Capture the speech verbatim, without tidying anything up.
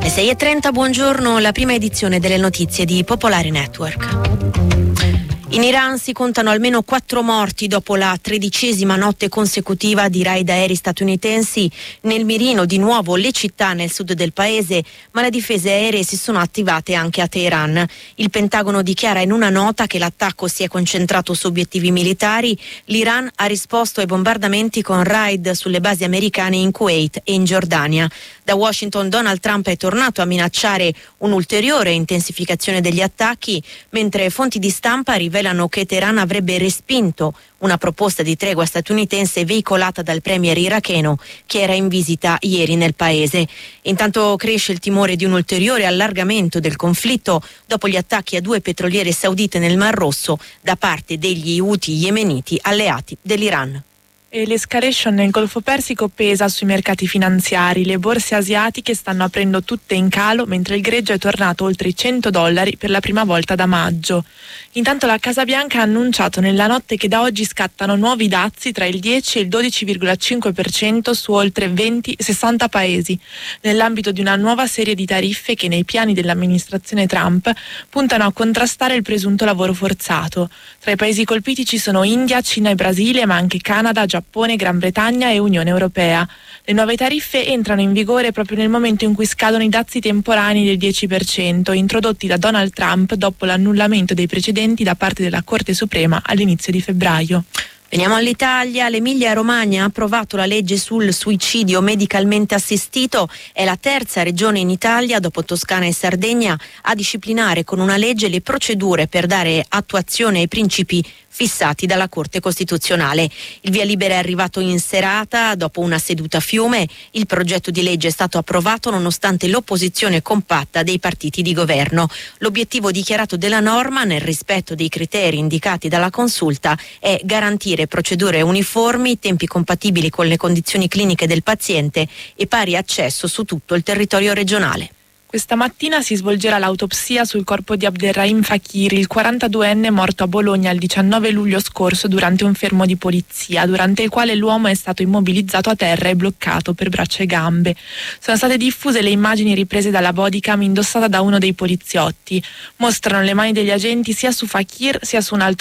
sei e trenta, buongiorno, la prima edizione delle notizie di Popolare Network. In Iran si contano almeno quattro morti dopo la tredicesima notte consecutiva di raid aerei statunitensi nel mirino di nuovo le città nel sud del paese, ma le difese aeree si sono attivate anche a Teheran. Il Pentagono dichiara in una nota che l'attacco si è concentrato su obiettivi militari. L'Iran ha risposto ai bombardamenti con raid sulle basi americane in Kuwait e in Giordania. Da Washington Donald Trump è tornato a minacciare un'ulteriore intensificazione degli attacchi, mentre fonti di stampa rivelano che Teheran avrebbe respinto una proposta di tregua statunitense veicolata dal premier iracheno che era in visita ieri nel paese. Intanto cresce il timore di un ulteriore allargamento del conflitto dopo gli attacchi a due petroliere saudite nel Mar Rosso da parte degli Houthi yemeniti alleati dell'Iran. E l'escalation nel Golfo Persico pesa sui mercati finanziari. Le borse asiatiche stanno aprendo tutte in calo, mentre il greggio è tornato oltre i cento dollari per la prima volta da maggio. Intanto la Casa Bianca ha annunciato nella notte che da oggi scattano nuovi dazi tra il dieci e il dodici virgola cinque per cento su oltre venti sessanta paesi, nell'ambito di una nuova serie di tariffe che nei piani dell'amministrazione Trump puntano a contrastare il presunto lavoro forzato. Tra i paesi colpiti ci sono India, Cina e Brasile, ma anche Canada, Giappone, Gran Bretagna e Unione Europea. Le nuove tariffe entrano in vigore proprio nel momento in cui scadono i dazi temporanei del dieci per cento, introdotti da Donald Trump dopo l'annullamento dei precedenti da parte della Corte Suprema all'inizio di febbraio. Veniamo all'Italia. L'Emilia-Romagna ha approvato la legge sul suicidio medicalmente assistito. È la terza regione in Italia, dopo Toscana e Sardegna, a disciplinare con una legge le procedure per dare attuazione ai principi fissati dalla Corte Costituzionale. Il via libera è arrivato in serata dopo una seduta a Fiume. Il progetto di legge è stato approvato nonostante l'opposizione compatta dei partiti di governo. L'obiettivo dichiarato della norma, nel rispetto dei criteri indicati dalla consulta, è garantire procedure uniformi, tempi compatibili con le condizioni cliniche del paziente e pari accesso su tutto il territorio regionale. Questa mattina si svolgerà l'autopsia sul corpo di Abderrahim Fakir, il quarantaduenne morto a Bologna il diciannove luglio scorso durante un fermo di polizia, durante il quale l'uomo è stato immobilizzato a terra e bloccato per braccia e gambe. Sono state diffuse le immagini riprese dalla bodycam indossata da uno dei poliziotti. Mostrano le mani degli agenti sia su Fakir sia su un altro